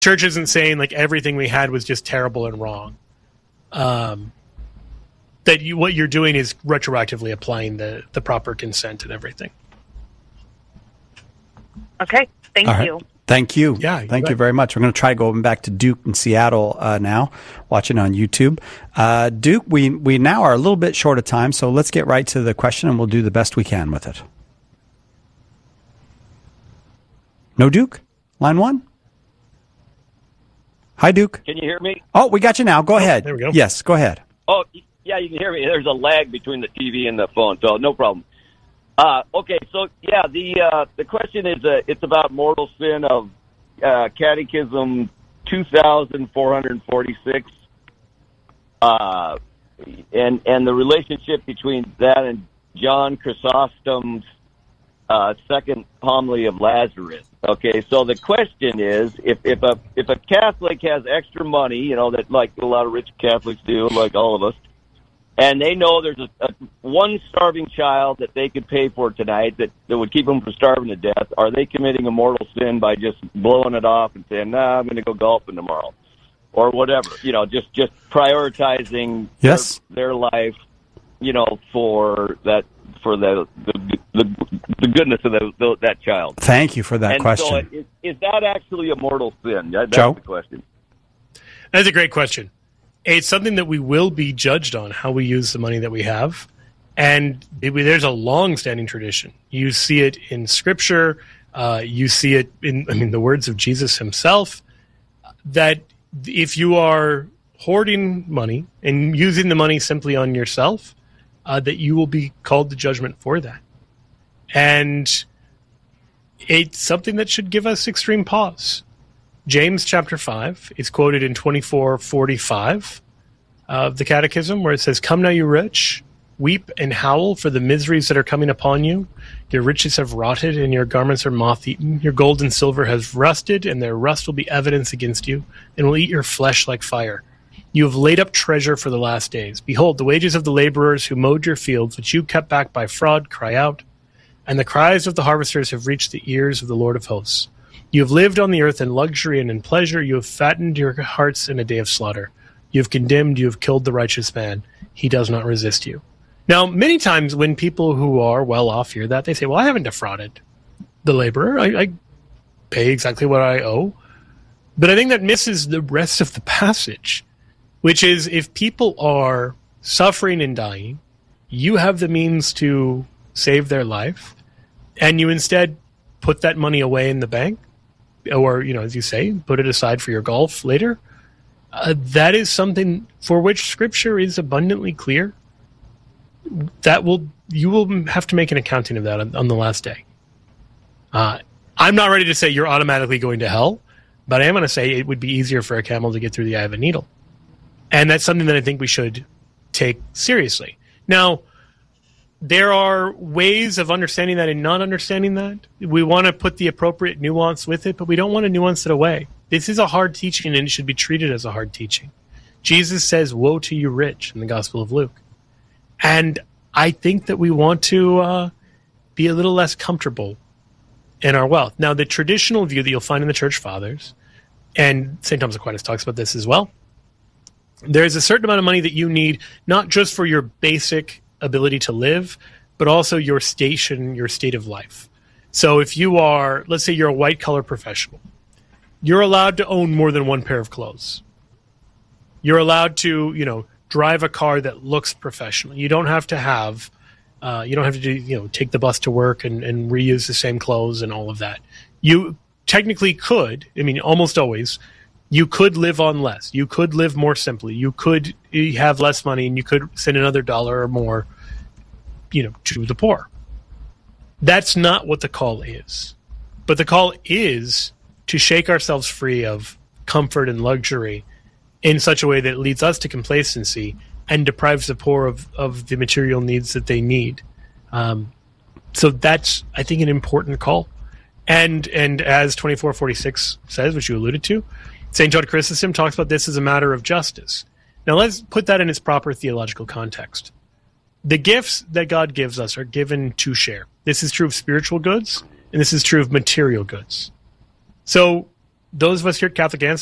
church isn't saying like everything we had was just terrible and wrong. What you're doing is retroactively applying the proper consent and everything. Okay, thank you. Thank you. Yeah, thank you very much. We're going to try going back to Duke in Seattle now, watching on YouTube. Duke, we now are a little bit short of time, so let's get right to the question, and we'll do the best we can with it. No, Duke? Line 1? Hi, Duke. Can you hear me? Oh, we got you now. Go ahead. There we go. Yes, go ahead. Oh, yeah, you can hear me. There's a lag between the TV and the phone, so no problem. Okay, so yeah, the question is it's about mortal sin of Catechism 2446, and the relationship between that and John Chrysostom's second homily of Lazarus. Okay, so the question is, if a Catholic has extra money, that like a lot of rich Catholics do, like all of us, and they know there's one starving child that they could pay for tonight that would keep them from starving to death, are they committing a mortal sin by just blowing it off and saying, "Nah, I'm going to go golfing tomorrow," or whatever? Just prioritizing their life, for the goodness of that child. Thank you for that question. So is that actually a mortal sin? That's Joe? The question. That's a great question. It's something that we will be judged on, how we use the money that we have. And there's a long-standing tradition. You see it in Scripture. You see it in the words of Jesus himself, that if you are hoarding money and using the money simply on yourself, that you will be called to judgment for that. And it's something that should give us extreme pause. James chapter 5 is quoted in 24:45 of the Catechism, where it says, "Come now, you rich, weep and howl for the miseries that are coming upon you. Your riches have rotted, and your garments are moth-eaten. Your gold and silver has rusted, and their rust will be evidence against you, and will eat your flesh like fire. You have laid up treasure for the last days. Behold, the wages of the laborers who mowed your fields, which you kept back by fraud, cry out, and the cries of the harvesters have reached the ears of the Lord of hosts. You have lived on the earth in luxury and in pleasure. You have fattened your hearts in a day of slaughter. You have condemned, you have killed the righteous man. He does not resist you." Now, many times when people who are well off hear that, they say, "Well, I haven't defrauded the laborer. I pay exactly what I owe." But I think that misses the rest of the passage, which is if people are suffering and dying, you have the means to save their life, and you instead put that money away in the bank, or, as you say, put it aside for your golf later. That is something for which Scripture is abundantly clear. You will have to make an accounting of that on the last day. I'm not ready to say you're automatically going to hell, but I am going to say it would be easier for a camel to get through the eye of a needle. And that's something that I think we should take seriously. Now, there are ways of understanding that and not understanding that. We want to put the appropriate nuance with it, but we don't want to nuance it away. This is a hard teaching, and it should be treated as a hard teaching. Jesus says, "Woe to you rich," in the Gospel of Luke. And I think that we want to be a little less comfortable in our wealth. Now, the traditional view that you'll find in the Church Fathers, and St. Thomas Aquinas talks about this as well, there's a certain amount of money that you need, not just for your basic ability to live, but also your station, your state of life. So if you are, let's say you're a white-collar professional, you're allowed to own more than one pair of clothes. You're allowed to, drive a car that looks professional. You don't have to have, take the bus to work and reuse the same clothes and all of that. You technically could, almost always, you could live on less. You could live more simply. You could have less money, and you could send another $1 or more, to the poor. That's not what the call is. But the call is to shake ourselves free of comfort and luxury in such a way that leads us to complacency and deprives the poor of the material needs that they need. So that's, I think, an important call. And as 2446 says, which you alluded to, St. John Chrysostom talks about this as a matter of justice. Now let's put that in its proper theological context. The gifts that God gives us are given to share. This is true of spiritual goods, and this is true of material goods. So those of us here at Catholic Answers